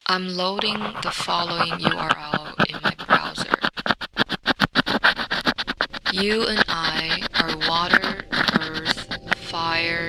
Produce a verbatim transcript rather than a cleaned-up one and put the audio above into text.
I'm loading the following U R L in my browser. You and I are water, earth, fire,